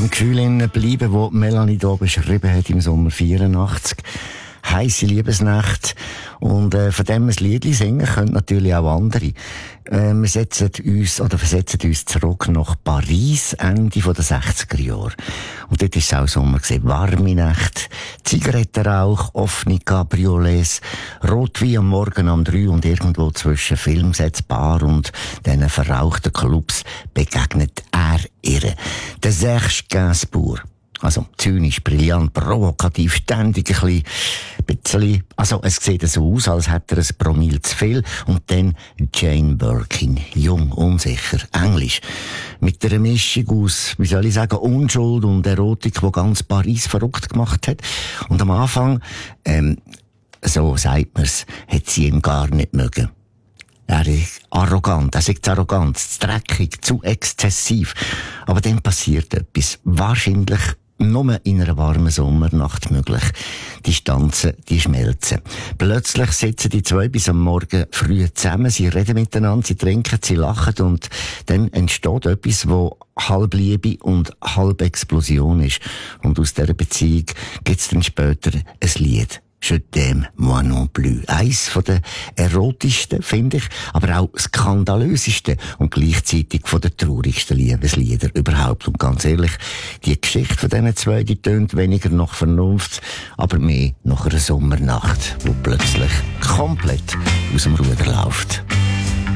dem Gefühl bleiben, das Melanie hier beschrieben hat im Sommer 84. Heisse Liebesnacht. Und von dem ein Liedli singen können natürlich auch andere. Wir versetzen uns zurück nach Paris, Ende der 60er Jahre. Und dort war es auch Sommer gewesen. Warme Nacht, Zigarettenrauch, offene Cabriolets, Rotwein am Morgen um 3 und irgendwo zwischen Filmsets, Bar und diesen verrauchten Clubs begegnet er ihr. Der Serge Gainsbourg. Also, zynisch, brillant, provokativ, ständig ein bisschen, also, es sieht so aus, als hätte er ein Promille zu viel. Und dann Jane Birkin. Jung, unsicher, Englisch. Mit einer Mischung aus, wie soll ich sagen, Unschuld und Erotik, die ganz Paris verrückt gemacht hat. Und am Anfang, so sagt man's, hat sie ihn gar nicht mögen. Er ist arrogant, er ist arrogant, zu dreckig, zu exzessiv. Aber dann passiert etwas. Wahrscheinlich nur in einer warmen Sommernacht möglich. Die Stanzen, die schmelzen. Plötzlich sitzen die zwei bis am Morgen früh zusammen, sie reden miteinander, sie trinken, sie lachen und dann entsteht etwas, wo halb Liebe und halb Explosion ist. Und aus dieser Beziehung gibt's dann später ein Lied. Je t'aime, moi non plus. Eins von den erotischsten, finde ich, aber auch skandalösesten und gleichzeitig von den traurigsten Liebeslieder überhaupt. Und ganz ehrlich, die Geschichte von diesen zwei, die tönt weniger nach Vernunft, aber mehr nach einer Sommernacht, wo plötzlich komplett aus dem Ruder läuft.